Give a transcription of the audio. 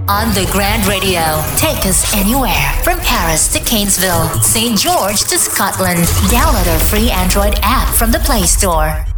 On the Grand Radio, take us anywhere from Paris to Cairnsville, St. George to Scotland. Download our free Android app from the Play Store.